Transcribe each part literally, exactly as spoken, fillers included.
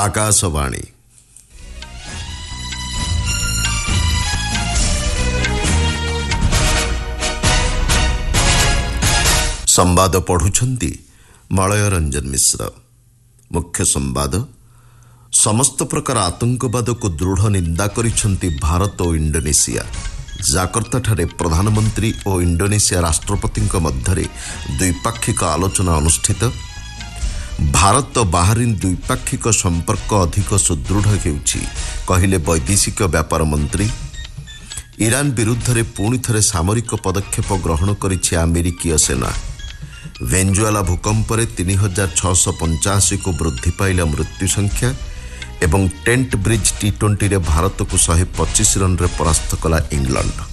आकाशवाणी संवाद पढ़ुछंती मलय रंजन मिश्र। मुख्य संवाद समस्त प्रकार आतंकवाद को दृढ़ निंदा करिछंती भारत और इंडोनेशिया। जाकर्ता ठारे प्रधानमंत्री और इंडोनेशिया राष्ट्रपति मध्य द्विपाक्षिक आलोचना अनुष्ठित। भारत और बाहरीन द्विपाक्षिक संपर्क अधिक सुदृढ़ हेउछि कहिले वैदेशिक व्यापार मंत्री। ईरान विरुद्ध रे पुणी थरे सामरिक पदक्षेप ग्रहण करिछि अमेरिकीय सेना। वेनेजुएला भूकंप रे तीन हजार छःश पंचाशी को वृद्धि पाइला मृत्यु संख्या। एवं टेंट ब्रिज टी ट्वेंटी रे भारत को शहे पच्चीस रन रे परास्त कला इंग्लैंड।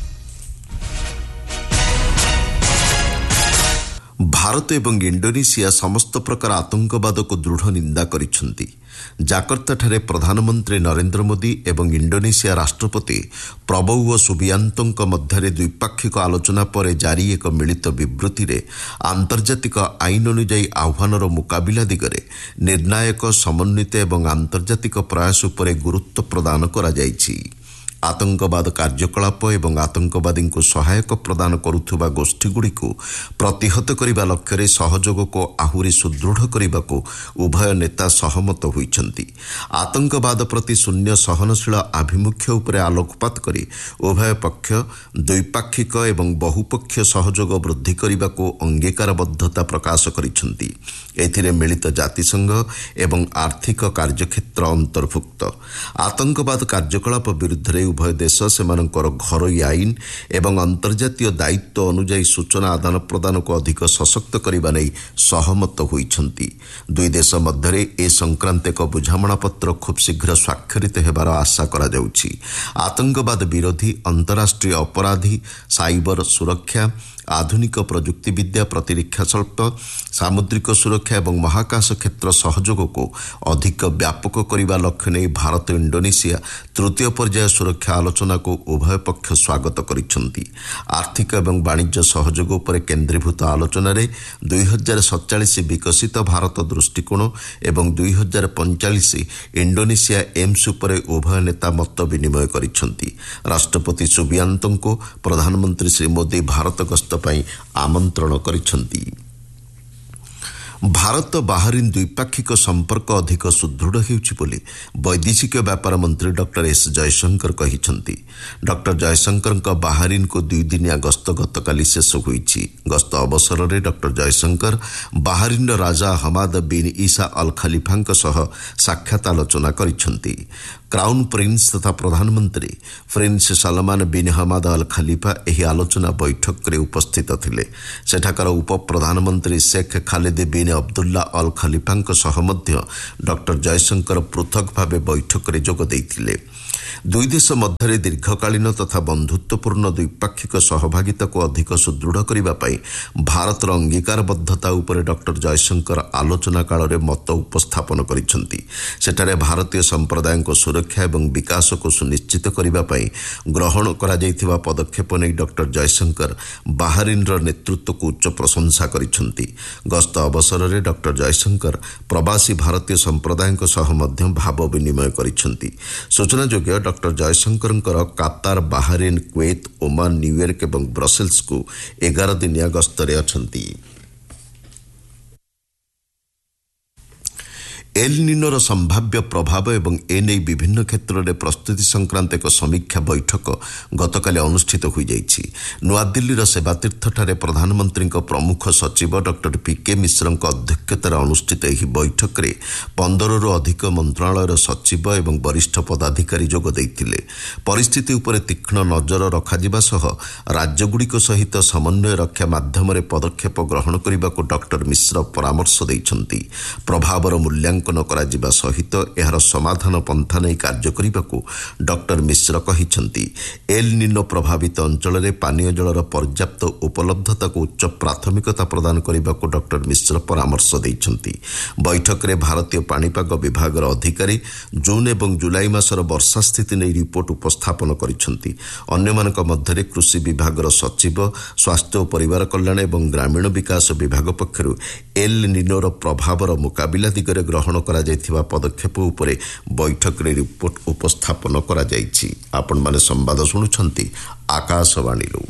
भारत एवं इंडोनेशिया समस्त प्रकार आतंकवाद को दृढ़ निंदा करिछंती। जाकर्ता ठारे प्रधानमंत्री नरेंद्र मोदी एवं इंडोनेशिया राष्ट्रपति प्रबोवो सुबियांतों मध्य द्विपाक्षिक आलोचना पर जारी एक मिलित विबृति रे आंतर्जातिक आईन अनुଯାयी आह्वानर मुकाबिला दिगरे निर्णायक समन्वित एवं आंतर्जातिक प्रयास उपर गुरुत्व प्रदान करा जायछि। आतंकवाद कार्यकलाप एवं आतंकवादी को सहायक प्रदान करुथुबा गोष्ठीगुड़ी को प्रतिहत करने लक्ष्य सहयोग को आहुरी सुदृढ़ करने को उभय नेता सहमत होइछंती। आतंकवाद प्रति शून्य सहनशील आभिमुख्य उपरे आलोकपात करी उभय पक्ष द्विपाक्षिक एवं बहुपक्षीय सहयोग वृद्धि करने को अंगीकारबद्धता प्रकाश करिछंती। एथिरे मिलित जातिसंघ एवं आर्थिक कार्यक्षेत्र अंतर्भुक्त। आतंकवाद कार्यकलाप विरुद्ध उभय देश सेमानकर घरोई आईन एवं अंतर्जातीय दायित्व अनुଯାयी सूचना आदान प्रदान को अधिक सशक्त करने नहीं सहमत होइछंती। दुई देश मध्य ए संक्रांत एक बुझामणा पत्र खूब शीघ्र स्वाक्षरित हेबार आशा करा जाउछि। आतंकवाद विरोधी अंतर्राष्ट्रीय अपराधी साइबर सुरक्षा आधुनिक प्रजुक्ति विद्या प्रतिरक्षा शिल्प सामुद्रिक सुरक्षा एवं महाकाश क्षेत्र सहयोग को अधिक व्यापक करने लक्ष्य नहीं भारत इंडोनेशिया तृतीय पर्याय सुरक्षा आलोचना को उभय पक्ष स्वागत करिछंती। आर्थिक एवं वाणिज्य सहयोग उपर केन्द्रीभूत आलोचना रे दुई हजार सतचालीस विकसित भारत दृष्टिकोण एवं दुई हजार पंचालीस इंडोनेशिया एम्स उपर उभय नेता मत विनिमय करिछंती। राष्ट्रपति सुबियांतों को प्रधानमंत्री श्री मोदी भारत गस्त पई आमंत्रण करिछंती। भारत बाहरीन द्विपाक्षिक संपर्क अधिक सुदृढ़ हेउछि बोली वैदेशिक व्यापार मंत्री doctor S Jaishankar कहिछंती। Doctor Jaishankar Bahrain को दुई दिनिया गस्त गतकाली शेष होइछि। गस्त अवसर में डॉक्टर जयशंकर बाहरीन राजा हमाद बिन ईसा अल खलीफा सह साक्षात आलोचना करिछंती। क्राउन प्रिंस तथा प्रधानमंत्री प्रिंस सलमान बिन हमाद अल खलीफा एही आलोचना बैठक रे उपस्थित थिले। सेठाकर उप प्रधानमंत्री शेख खालिद बिन अब्दुल्ला अल खलीफा सह मध्य डॉक्टर जयशंकर पृथक भावे बैठक रे जोग देइथिले। दुई देश मध्य दीर्घकालीन तथा बंधुत्वपूर्ण द्विपाक्षिक सहभागिता को अधिक सुदृढ़ करने पाई भारतर अंगीकारबद्धता उपर डॉक्टर जयशंकर आलोचना काल में मत उपस्थापन करिछंती। सेठारे भारतीय संप्रदाय को सुरक्षा एवं विकास को सुनिश्चित करने पाई ग्रहण करा जायथिबा पदक्षेप नहीं डॉक्टर जयशंकर बाहरीन नेतृत्व को उच्च प्रशंसा करिछंती। गस्त अवसर में डॉक्टर जयशंकर प्रवासी भारतीय संप्रदाय सह मध्य भाव विनिमय करिछंती। सूचना योग्य doctor Jaishankar कातार Bahrain Kuwait Oman New York एवं ब्रसेल्स को एगार दिनिया गस्तरे अछंती। एल निनोर संभाव्य प्रभाव एवं एने विभिन्न क्षेत्र में प्रस्तुति संक्रांत एक समीक्षा बैठक गतकाली अनुष्ठित हो जाइछि। नुआदिल्लीर सेवातीर्थ ठारे प्रधानमंत्री प्रमुख सचिव डॉक्टर पीके मिश्र अध्यक्षतार अनुष्ठित यह बैठक में पंदर रु अधिक मंत्रालयर सचिव एवं वरिष्ठ पदाधिकारी जोग देइथिले। परिस्थिति उपर तीक्ष्ण नजर रखाजिबा सह राज्यगुड़िक सहित समन्वय रक्षा माध्यम पदक्षेप ग्रहण करने को डॉक्टर मिश्र परामर्श दैछंती। प्रभावर मूल्यांकन करा सहित एहार समाधान पंथा नहीं कार्य करने को डॉक्टर मिश्र कहिछंती। एल निनो प्रभावित अंचल में पानीय जलर पर्याप्त उपलब्धता को उच्च प्राथमिकता प्रदान करने को डॉक्टर मिश्र परामर्श दैछंती। बैठक में भारतीय पाणीपाग विभाग अधिकारी जून एवं जुलाई मासर वर्षा स्थिति नहीं रिपोर्ट उपस्थापन करिछंती। अन्यमानक मध्यरे कृषि विभाग सचिव स्वास्थ्य और परिवार कल्याण एवं ग्रामीण विकास विभाग पक्षरु एल निनोर प्रभावर मुकाबिला दिगरे ग्रहण କରା ଯାଇଥିବା ପଦକ୍ଷେପ ଉପରେ ବୈଠକରେ ରିପୋର୍ଟ ଉପସ୍ଥାପନ କରାଯାଇଛି। ଆପଣମାନେ ସମ୍ବାଦ ଶୁଣୁଛନ୍ତି ଆକାଶବାଣୀରୁ।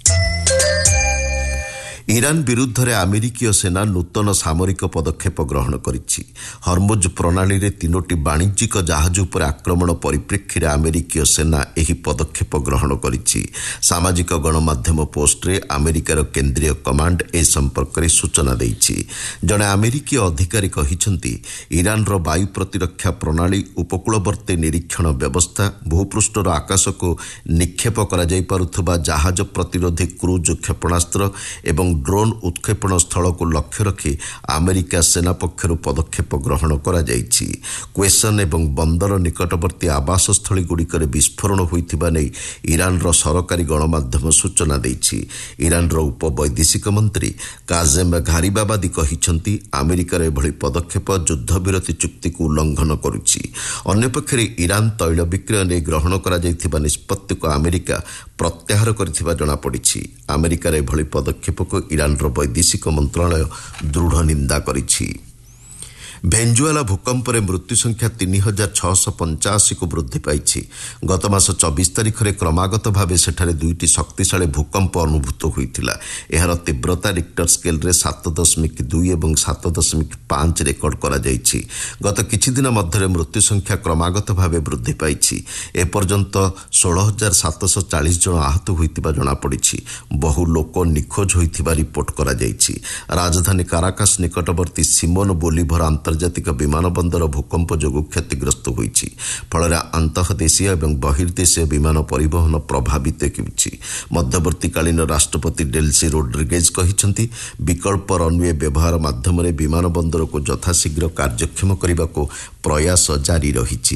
ଇରାନ ବିରୁଦ୍ଧରେ ଆମେରିକୀୟ ସେନା ନୂତନ ସାମରିକ ପଦକ୍ଷେପ ଗ୍ରହଣ କରିଛି। ହର୍ମୁଜ ପ୍ରଣାଳୀରେ ତିନୋଟି ବାଣିଜ୍ୟିକ ଜାହାଜ ଉପରେ ଆକ୍ରମଣ ପରିପ୍ରେକ୍ଷୀରେ ଆମେରିକୀୟ ସେନା ଏହି ପଦକ୍ଷେପ ଗ୍ରହଣ କରିଛି। ସାମାଜିକ ଗଣମାଧ୍ୟମ ପୋଷ୍ଟରେ ଆମେରିକାର କେନ୍ଦ୍ରୀୟ କମାଣ୍ଡ ଏ ସମ୍ପର୍କରେ ସୂଚନା ଦେଇଛି। ଜଣେ ଆମେରିକୀୟ ଅଧିକାରୀ କହିଛନ୍ତି, ଇରାନର ବାୟୁ ପ୍ରତିରକ୍ଷା ପ୍ରଣାଳୀ, ଉପକୂଳବର୍ତ୍ତୀ ନିରୀକ୍ଷଣ ବ୍ୟବସ୍ଥା, ଭୂପୃଷ୍ଠର ଆକାଶକୁ ନିକ୍ଷେପ କରାଯାଇପାରୁଥିବା ଜାହାଜ ପ୍ରତିରୋଧୀ କ୍ରୁଜ୍ କ୍ଷେପଣାସ୍ତ୍ର ଏବଂ ଡ୍ରୋନ୍ ଉତ୍କ୍ଷେପଣ ସ୍ଥଳକୁ ଲକ୍ଷ୍ୟ ରଖି ଆମେରିକା ସେନା ପକ୍ଷରୁ ପଦକ୍ଷେପ ଗ୍ରହଣ କରାଯାଇଛି। କ୍ୱେସନ୍ ଏବଂ ବନ୍ଦର ନିକଟବର୍ତ୍ତୀ ଆବାସସ୍ଥଳୀଗୁଡ଼ିକରେ ବିସ୍ଫୋରଣ ହୋଇଥିବା ନେଇ ଇରାନର ସରକାରୀ ଗଣମାଧ୍ୟମ ସୂଚନା ଦେଇଛି। ଇରାନର ଉପବୈଦେଶିକ ମନ୍ତ୍ରୀ କାଜେମ୍ ଘାରିବାବାଦୀ କହିଛନ୍ତି, ଆମେରିକାର ଏଭଳି ପଦକ୍ଷେପ ଯୁଦ୍ଧବିରତି ଚୁକ୍ତିକୁ ଉଲ୍ଲଂଘନ କରୁଛି। ଅନ୍ୟପକ୍ଷରେ ଇରାନ ତୈଳ ବିକ୍ରୟ ନେଇ ଗ୍ରହଣ କରାଯାଇଥିବା ନିଷ୍ପତ୍ତିକୁ ଆମେରିକା ପ୍ରତ୍ୟାହାର କରିଥିବା ଜଣାପଡ଼ିଛି। ଆମେରିକାର ଏଭଳି ପଦକ୍ଷେପକୁ ଇରାନର ବୈଦେଶିକ ମନ୍ତ୍ରଣାଳୟ ଦୃଢ଼ ନିନ୍ଦା କରିଛି। ଭେନେଜୁଏଲା ଭୂକମ୍ପରେ ମୃତ୍ୟୁ ସଂଖ୍ୟା ତିନି ହଜାର ଛଅଶହ ପଞ୍ଚାଅଶୀକୁ ବୃଦ୍ଧି ପାଇଛି। ଗତ ମାସ ଚବିଶ ତାରିଖରେ କ୍ରମାଗତ ଭାବେ ସେଠାରେ ଦୁଇଟି ଶକ୍ତିଶାଳୀ ଭୂକମ୍ପ ଅନୁଭୂତ ହୋଇଥିଲା। ଏହାର ତୀବ୍ରତା ରିକ୍ଟର ସ୍କେଲରେ ସାତ ଦଶମିକ ଦୁଇ ଏବଂ ସାତ ଦଶମିକ ପାଞ୍ଚ ରେକର୍ଡ କରାଯାଇଛି। ଗତ କିଛିଦିନ ମଧ୍ୟରେ ମୃତ୍ୟୁ ସଂଖ୍ୟା କ୍ରମାଗତ ଭାବେ ବୃଦ୍ଧି ପାଇଛି। ଏପର୍ଯ୍ୟନ୍ତ ଷୋହଳ ହଜାର ସାତଶହ ଚାଳିଶ ଜଣ ଆହତ ହୋଇଥିବା ଜଣାପଡ଼ିଛି। ବହୁ ଲୋକ ନିଖୋଜ ହୋଇଥିବା ରିପୋର୍ଟ କରାଯାଇଛି। ରାଜଧାନୀ କାରାକାସ ନିକଟବର୍ତ୍ତୀ ସିମୋନ ବୋଲିଭର ଆନ୍ତର୍ଜାତିକ ବିମାନ ବନ୍ଦର ଭୂକମ୍ପ ଯୋଗୁଁ କ୍ଷତିଗ୍ରସ୍ତ ହୋଇଛି। ଫଳରେ ଆନ୍ତଃଦେଶୀୟ ଏବଂ ବହିର୍ଦେଶୀୟ ବିମାନ ପରିବହନ ପ୍ରଭାବିତ ହେଉଛି। ମଧ୍ୟବର୍ତ୍ତୀକାଳୀନ ରାଷ୍ଟ୍ରପତି ଡେଲ୍ସି ରୋଡ୍ରିଗେଜ କହିଛନ୍ତି, ବିକଳ୍ପ ରନୱେ ବ୍ୟବହାର ମାଧ୍ୟମରେ ବିମାନ ବନ୍ଦରକୁ ଯଥାଶୀଘ୍ର କାର୍ଯ୍ୟକ୍ଷମ କରିବାକୁ ପ୍ରୟାସ ଜାରି ରହିଛି।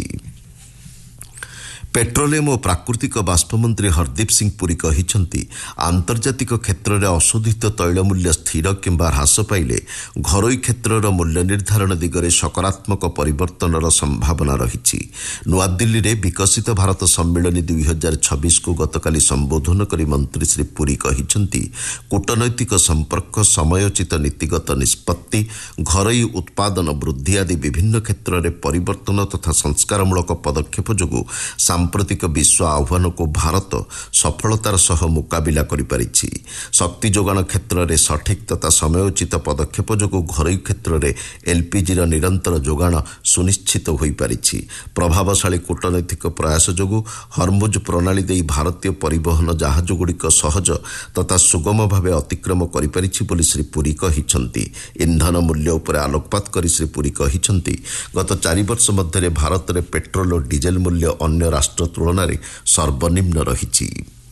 ପେଟ୍ରୋଲିୟମ ଓ ପ୍ରାକୃତିକ ବାଷ୍ପ ମନ୍ତ୍ରୀ ହରଦୀପ ସିଂ ପୁରୀ କହିଛନ୍ତି, ଆନ୍ତର୍ଜାତିକ କ୍ଷେତ୍ରରେ ଅଶୋଧିତ ତୈଳ ମୂଲ୍ୟ ସ୍ଥିର କିମ୍ବା ହ୍ରାସ ପାଇଲେ ଘରୋଇ କ୍ଷେତ୍ରର ମୂଲ୍ୟ ନିର୍ଦ୍ଧାରଣ ଦିଗରେ ସକାରାତ୍ମକ ପରିବର୍ତ୍ତନର ସମ୍ଭାବନା ରହିଛି। ନୂଆଦିଲ୍ଲୀରେ ବିକଶିତ ଭାରତ ସମ୍ମିଳନୀ ଦୁଇ ହଜାର ଛବିଶକୁ ଗତକାଲି ସମ୍ବୋଧନ କରି ମନ୍ତ୍ରୀ ଶ୍ରୀ ପୁରୀ କହିଛନ୍ତି, କୂଟନୈତିକ ସମ୍ପର୍କ, ସମୟୋଚିତ ନୀତିଗତ ନିଷ୍ପତ୍ତି, ଘରୋଇ ଉତ୍ପାଦନ ବୃଦ୍ଧି ଆଦି ବିଭିନ୍ନ କ୍ଷେତ୍ରରେ ପରିବର୍ତ୍ତନ ତଥା ସଂସ୍କାରମୂଳକ ପଦକ୍ଷେପ ଯୋଗୁଁ ସାମ୍ପ୍ରତିକ ବିଶ୍ୱ ଆହ୍ୱାନକୁ ଭାରତ ସଫଳତାର ସହ ମୁକାବିଲା କରିପାରିଛି। ଶକ୍ତି ଯୋଗାଣ କ୍ଷେତ୍ରରେ ସଠିକ୍ ତଥା ସମୟୋଚିତ ପଦକ୍ଷେପ ଯୋଗୁଁ ଘରୋଇ କ୍ଷେତ୍ରରେ ଏଲ୍ପିଜିର ନିରନ୍ତର ଯୋଗାଣ ସୁନିଶ୍ଚିତ ହୋଇପାରିଛି। ପ୍ରଭାବଶାଳୀ କୂଟନୈତିକ ପ୍ରୟାସ ଯୋଗୁଁ ହର୍ମୁଜ ପ୍ରଣାଳୀ ଦେଇ ଭାରତୀୟ ପରିବହନ ଜାହାଜଗୁଡ଼ିକ ସହଜ ତଥା ସୁଗମ ଭାବେ ଅତିକ୍ରମ କରିପାରିଛି ବୋଲି ଶ୍ରୀ ପୁରୀ କହିଛନ୍ତି। ଇନ୍ଧନ ମୂଲ୍ୟ ଉପରେ ଆଲୋକପାତ କରି ଶ୍ରୀ ପୁରୀ କହିଛନ୍ତି, ଗତ ଚାରି ବର୍ଷ ମଧ୍ୟରେ ଭାରତରେ ପେଟ୍ରୋଲ ଓ ଡିଜେଲ ମୂଲ୍ୟ ଅନ୍ୟ ରାଷ୍ଟ୍ର ତୁଳନାରେ ସର୍ବନିମ୍ନ ରହିଛି।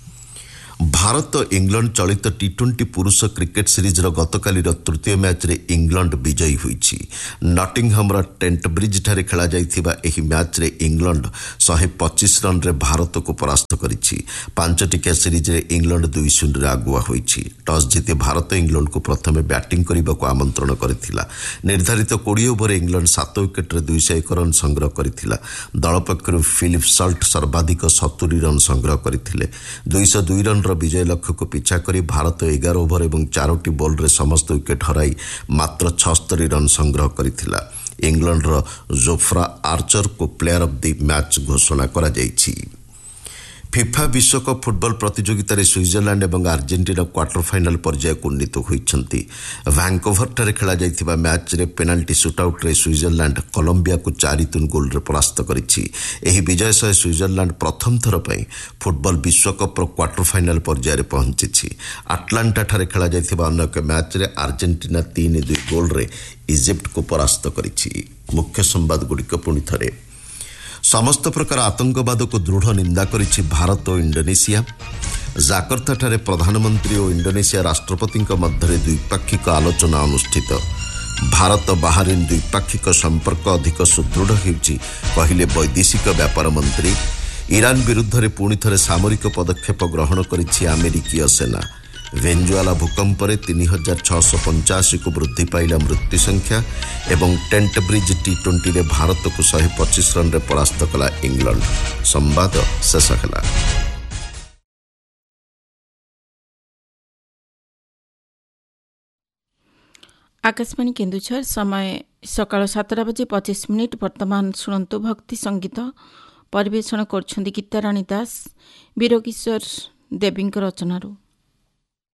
ଭାରତ ଇଂଲଣ୍ଡ ଚଳିତ ଟି ଟ୍ୱେଣ୍ଟି ପୁରୁଷ କ୍ରିକେଟ୍ ସିରିଜ୍ର ଗତକାଲିର ତୃତୀୟ ମ୍ୟାଚ୍ରେ ଇଂଲଣ୍ଡ ବିଜୟୀ ହୋଇଛି। ନଟିଂହାମ୍ର ଟ୍ରେଣ୍ଟବ୍ରିଜ୍ଠାରେ ଖେଳାଯାଇଥିବା ଏହି ମ୍ୟାଚ୍ରେ ଇଂଲଣ୍ଡ ଶହେ ପଚିଶ ରନ୍ରେ ଭାରତକୁ ପରାସ୍ତ କରିଛି। ପାଞ୍ଚଟିକିଆ ସିରିଜ୍ରେ ଇଂଲଣ୍ଡ ଦୁଇ ଶୂନ୍ୟରେ ଆଗୁଆ ହୋଇଛି। ଟସ୍ ଜିତି ଭାରତ ଇଂଲଣ୍ଡକୁ ପ୍ରଥମେ ବ୍ୟାଟିଂ କରିବାକୁ ଆମନ୍ତ୍ରଣ କରିଥିଲା। ନିର୍ଦ୍ଧାରିତ କୋଡ଼ିଏ ଓଭରରେ ଇଂଲଣ୍ଡ ସାତ ୱିକେଟ୍ରେ ଦୁଇଶହ ଏକ ରନ୍ ସଂଗ୍ରହ କରିଥିଲା। ଦଳ ପକ୍ଷରୁ ଫିଲିପ୍ ସଲ୍ଟ ସର୍ବାଧିକ ସତୁରି ରନ୍ ସଂଗ୍ରହ କରିଥିଲେ। ଦୁଇଶହ ଦୁଇ ରନ୍ ବିଜୟ ଲକ୍ଷ୍ୟକୁ ପିଛା କରି ଭାରତ ଏଗାର ଓଭର ଏବଂ ଚାରୋଟି ବଲ୍ରେ ସମସ୍ତ ୱିକେଟ୍ ହରାଇ ମାତ୍ର ଛଅସ୍ତରୀ ରନ୍ ସଂଗ୍ରହ କରିଥିଲା। ଇଂଲଣ୍ଡର Jofra ଆର୍ଚରକୁ player of the match ଘୋଷଣା କରାଯାଇଛି। ଫିଫା ବିଶ୍ୱକପ୍ ଫୁଟବଲ ପ୍ରତିଯୋଗିତାରେ ସୁଇଜରଲ୍ୟାଣ୍ଡ ଏବଂ ଆର୍ଜେଣ୍ଟିନା କ୍ୱାର୍ଟର ଫାଇନାଲ ପର୍ଯ୍ୟାୟକୁ ଉନ୍ନୀତ ହୋଇଛନ୍ତି। ଭ୍ୟାଙ୍କୋଭରଠାରେ ଖେଳାଯାଇଥିବା ମ୍ୟାଚ୍ରେ ପେନାଲ୍ଟି ସୁଟ୍ଆଉଟ୍ରେ ସୁଇଜରଲ୍ୟାଣ୍ଡ କଲମ୍ବିଆକୁ ଚାରି ତିନି ଗୋଲ୍ରେ ପରାସ୍ତ କରିଛି। ଏହି ବିଜୟ ସହ ସୁଇଜରଲ୍ୟାଣ୍ଡ ପ୍ରଥମ ଥର ପାଇଁ ଫୁଟବଲ ବିଶ୍ୱକପ୍ର କ୍ୱାର୍ଟର ଫାଇନାଲ ପର୍ଯ୍ୟାୟରେ ପହଞ୍ଚିଛି। ଆଟଲାଣ୍ଟାଠାରେ ଖେଳାଯାଇଥିବା ଅନ୍ୟ ଏକ ମ୍ୟାଚ୍ରେ ଆର୍ଜେଣ୍ଟିନା ତିନି ଦୁଇ ଗୋଲ୍ରେ ଇଜିପ୍ଟକୁ ପରାସ୍ତ କରିଛି। ମୁଖ୍ୟ ସମ୍ବାଦଗୁଡ଼ିକ ପୁଣି ଥରେ। ସମସ୍ତ ପ୍ରକାର ଆତଙ୍କବାଦକୁ ଦୃଢ଼ ନିନ୍ଦା କରିଛି ଭାରତ ଓ ଇଣ୍ଡୋନେସିଆ। ଜାକର୍ତ୍ତାଠାରେ ପ୍ରଧାନମନ୍ତ୍ରୀ ଓ ଇଣ୍ଡୋନେସିଆ ରାଷ୍ଟ୍ରପତିଙ୍କ ମଧ୍ୟରେ ଦ୍ୱିପାକ୍ଷିକ ଆଲୋଚନା ଅନୁଷ୍ଠିତ। ଭାରତ ବାହାରିନ୍ ଦ୍ୱିପାକ୍ଷିକ ସମ୍ପର୍କ ଅଧିକ ସୁଦୃଢ଼ ହେଉଛି କହିଲେ ବୈଦେଶିକ ବ୍ୟାପାର ମନ୍ତ୍ରୀ। ଇରାନ ବିରୁଦ୍ଧରେ ପୁଣି ଥରେ ସାମରିକ ପଦକ୍ଷେପ ଗ୍ରହଣ କରିଛି ଆମେରିକୀୟ ସେନା। ଭେନେଜୁଏଲା ଭୂକମ୍ପରେ ତିନି ହଜାର ଛଅଶହ ପଞ୍ଚାଅଶୀକୁ ବୃଦ୍ଧି ପାଇଲା ମୃତ୍ୟୁ ସଂଖ୍ୟା ଏବଂ ଟ୍ରେଣ୍ଟବ୍ରିଜ୍ ଟି ଟ୍ୱେଣ୍ଟିରେ ଭାରତକୁ ଶହେ ପଚିଶ ରନ୍ରେ ପରାସ୍ତ କଲା ଇଂଲଣ୍ଡ। ସମ୍ବାଦ ଶେଷ ହେଲା। आकाशवाणी केन्दुझर समय सकाळ सातटा बजे पचिश मिनिट। वर्तमान शुणु भक्ति संगीत परिवेषण कर गीताराणी दास वीरकिशोर देवी रचनारू।